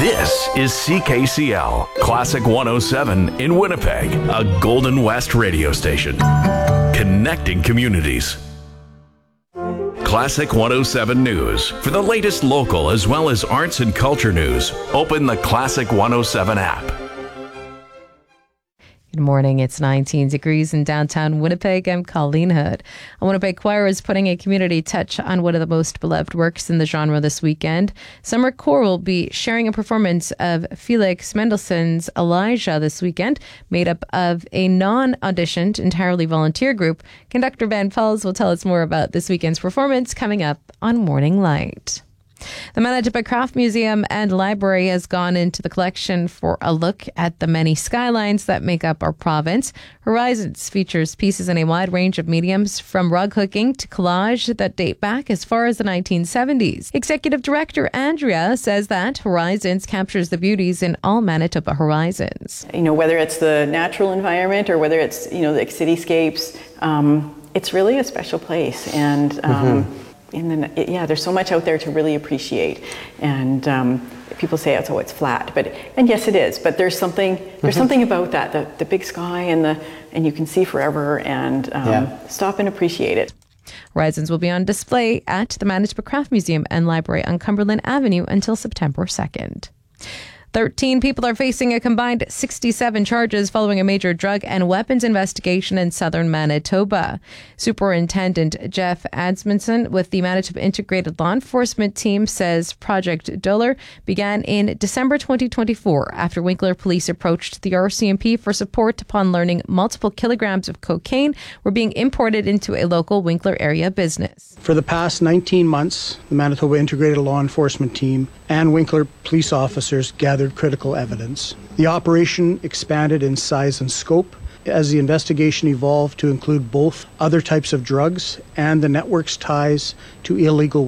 This is CKCL, Classic 107 in Winnipeg, a Golden West radio station. Connecting communities. Classic 107 News. For the latest local as well as arts and culture news, open the Classic 107 app. Good morning. It's 19 degrees in downtown Winnipeg. I'm Colleen Hood. A Winnipeg Choir is putting a community touch on one of the most beloved works in the genre this weekend. Summer Choir will be sharing a performance of Felix Mendelssohn's Elijah this weekend, made up of a non-auditioned, entirely volunteer group. Conductor Van Pels will tell us more about this weekend's performance coming up on Morning Light. The Manitoba Craft Museum and Library has gone into the collection for a look at the many skylines that make up our province. Horizons features pieces in a wide range of mediums, from rug hooking to collage, that date back as far as the 1970s. Executive Director Andrea says that Horizons captures the beauties in all Manitoba horizons. You know, whether it's the natural environment or whether it's, you know, the cityscapes, it's really a special place. And there's so much out there to really appreciate, and people say it's flat, and yes it is, but there's something about that, the big sky and you can see forever, and stop and appreciate it. Horizons will be on display at the Manitoba Craft Museum and Library on Cumberland Avenue until September 2nd. 13 people are facing a combined 67 charges following a major drug and weapons investigation in southern Manitoba. Superintendent Jeff Adsmonson with the Manitoba Integrated Law Enforcement Team says Project Dollar began in December 2024 after Winkler police approached the RCMP for support upon learning multiple kilograms of cocaine were being imported into a local Winkler area business. For the past 19 months, the Manitoba Integrated Law Enforcement Team and Winkler police officers gathered critical evidence. The operation expanded in size and scope as the investigation evolved to include both other types of drugs and the network's ties to illegal